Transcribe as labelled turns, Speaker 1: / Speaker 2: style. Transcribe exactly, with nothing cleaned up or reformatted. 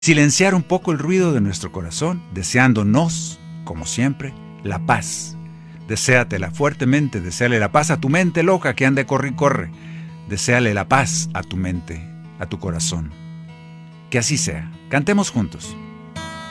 Speaker 1: silenciar un poco el ruido de nuestro corazón, deseándonos, como siempre, la paz. Deséatela fuertemente, deséale la paz a tu mente loca que anda corre y corre. Deséale la paz a tu mente, a tu corazón. Que así sea. Cantemos juntos.